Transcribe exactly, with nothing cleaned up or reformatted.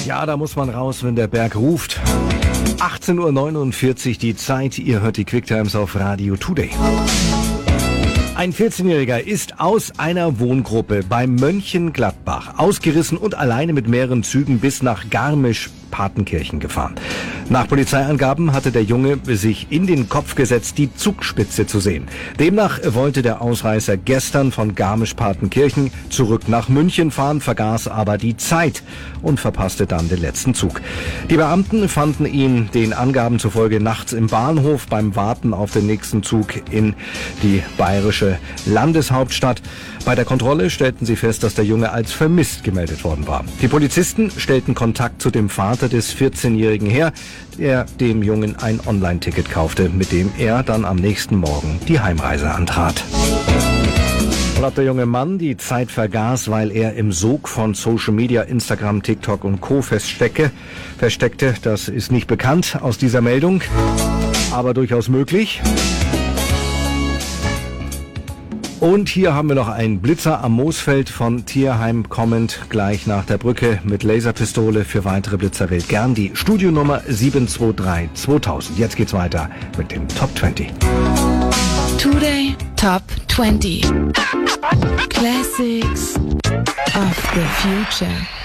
Ja, da muss man raus, wenn der Berg ruft. achtzehn Uhr neunundvierzig die Zeit. Ihr hört die Quicktimes auf Radio Today. Ein vierzehnjähriger ist aus einer Wohngruppe bei Mönchengladbach ausgerissen und alleine mit mehreren Zügen bis nach Garmisch-Partenkirchen gefahren. Nach Polizeiangaben hatte der Junge sich in den Kopf gesetzt, die Zugspitze zu sehen. Demnach wollte der Ausreißer gestern von Garmisch-Partenkirchen zurück nach München fahren, vergaß aber die Zeit und verpasste dann den letzten Zug. Die Beamten fanden ihn den Angaben zufolge nachts im Bahnhof beim Warten auf den nächsten Zug in die bayerische Landeshauptstadt. Bei der Kontrolle stellten sie fest, dass der Junge als vermisst gemeldet worden war. Die Polizisten stellten Kontakt zu dem Vater des vierzehnjährigen her, der dem Jungen ein Online-Ticket kaufte, mit dem er dann am nächsten Morgen die Heimreise antrat. Und ob der junge Mann die Zeit vergaß, weil er im Sog von Social Media, Instagram, TikTok und Co. feststecke, versteckte, das ist nicht bekannt aus dieser Meldung, aber durchaus möglich. Und hier haben wir noch einen Blitzer am Moosfeld von Tierheim kommend gleich nach der Brücke mit Laserpistole. Für weitere Blitzer wählt gern die Studionummer sieben zwei drei zweitausend. Jetzt geht's weiter mit dem Top zwanzig. Today Top zwanzig. Classics of the Future.